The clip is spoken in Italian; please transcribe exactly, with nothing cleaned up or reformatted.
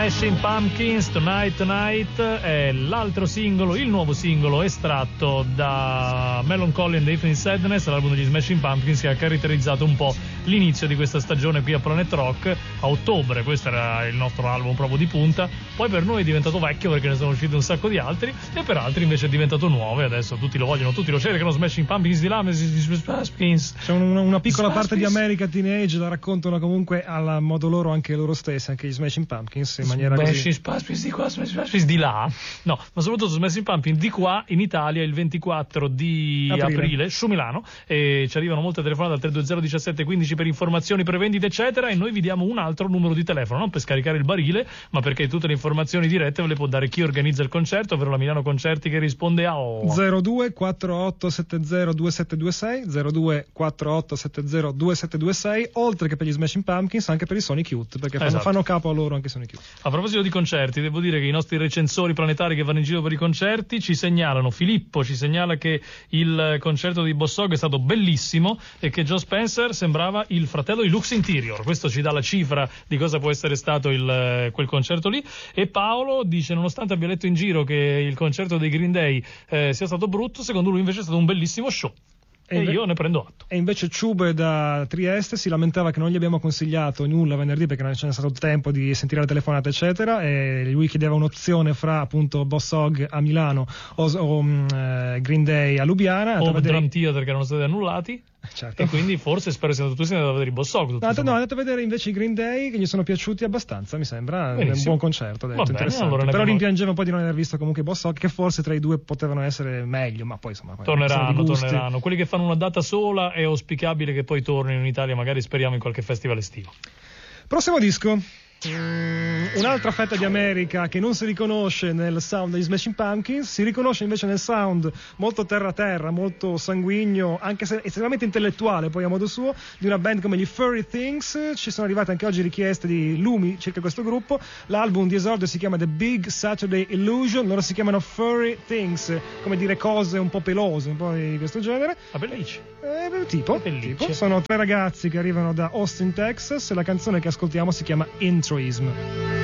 Smashing Pumpkins, Tonight Tonight è l'altro singolo, il nuovo singolo estratto da Melancholy and the Infinite Sadness, l'album degli Smashing Pumpkins, che ha caratterizzato un po' l'inizio di questa stagione qui a Planet Rock a ottobre. Questo era il nostro album proprio di punta, poi per noi è diventato vecchio perché ne sono usciti un sacco di altri, e per altri invece è diventato nuovo e adesso tutti lo vogliono, tutti lo cercano. Smashing Pumpkins di là, Pumpkins. C'è una, una piccola parte di America Teenage, la raccontano comunque al modo loro anche loro stessi, anche gli Smashing Pumpkins, in maniera Smashing così. Pumpkins di qua, Smashing Pumpkins di là, no, ma soprattutto Smashing Pumpkins di qua in Italia il ventiquattro di aprile, aprile su Milano, e ci arrivano molte telefonate al tre due zero diciassette quindici per informazioni, prevendite eccetera, e noi vi diamo un altro numero di telefono, non per scaricare il barile, ma perché tutte le informazioni dirette ve le può dare chi organizza il concerto, ovvero la Milano Concerti, che risponde a oh. zero due quattro otto sette zero due sette due sei zero due quattro otto sette zero due sette due sei, oltre che per gli Smashing Pumpkins anche per i Sonic Youth, perché fanno, esatto. fanno capo a loro anche Sonic Youth. A proposito di concerti, devo dire che i nostri recensori planetari che vanno in giro per i concerti ci segnalano, Filippo ci segnala che il concerto di Boss Hogg è stato bellissimo e che Joe Spencer sembrava il fratello di Lux Interior. Questo ci dà la cifra di cosa può essere stato il, quel concerto lì. E Paolo dice, nonostante abbia letto in giro che il concerto dei Green Day eh, sia stato brutto, secondo lui invece è stato un bellissimo show. E, e io ne prendo atto. E invece Ciube da Trieste si lamentava che non gli abbiamo consigliato nulla venerdì perché non c'è stato il tempo di sentire la telefonata eccetera, e lui chiedeva un'opzione fra appunto Boss Hogg a Milano o, o um, Green Day a Lubiana o vedere... Drum Theater, che erano stati annullati. Certo. E quindi forse spero sia andato tu sei andato a vedere i Boss Hogg. No, no, è andato a vedere invece i Green Day, che gli sono piaciuti abbastanza, mi sembra. Benissimo. È un buon concerto, detto, bene, interessante. Allora però abbiamo... rimpiangeva un po' di non aver visto comunque i Boss Hogg, che forse tra i due potevano essere meglio, ma poi insomma torneranno, torneranno. Quelli che fanno una data sola è auspicabile che poi tornino in Italia, magari speriamo in qualche festival estivo. Prossimo disco. Mm, un'altra fetta di America che non si riconosce nel sound degli Smashing Pumpkins, si riconosce invece nel sound molto terra terra, molto sanguigno, anche se estremamente intellettuale poi a modo suo, di una band come gli Furry Things. Ci sono arrivate anche oggi richieste di lumi circa questo gruppo. L'album di esordio si chiama The Big Saturday Illusion, loro si chiamano Furry Things, come dire cose un po' pelose, un po' di questo genere. A pellicce. Eh, tipo, tipo, sono tre ragazzi che arrivano da Austin, Texas, e la canzone che ascoltiamo si chiama Introism.